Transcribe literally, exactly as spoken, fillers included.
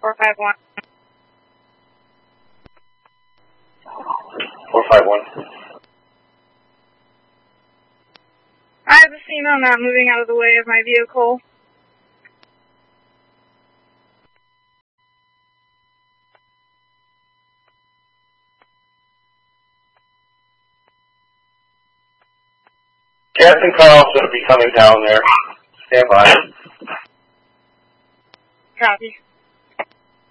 four five one. four five one. I have a female not moving out of the way of my vehicle. Captain Carl's going to be coming down there. Stand by. Copy.